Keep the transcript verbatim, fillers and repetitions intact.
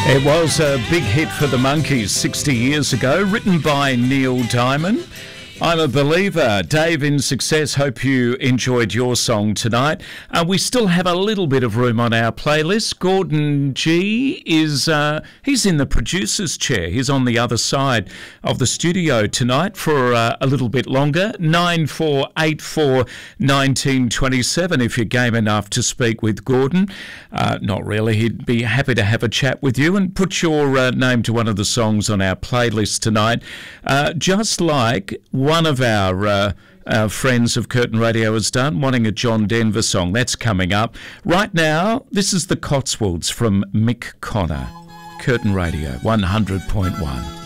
It was a big hit for the Monkees sixty years ago, written by Neil Diamond. I'm a believer. Dave in Success, hope you enjoyed your song tonight. Uh, we still have a little bit of room on our playlist. Gordon G is, uh, he's in the producer's chair. He's on the other side of the studio tonight for uh, a little bit longer. nine four eight four, one nine two seven if you're game enough to speak with Gordon. Uh, not really. He'd be happy to have a chat with you and put your uh, name to one of the songs on our playlist tonight. Uh, just like one of our, uh, our friends of Curtin Radio has done, wanting a John Denver song. That's coming up. Right now, this is the Cotswolds from Mick Connor. Curtin Radio, one hundred point one.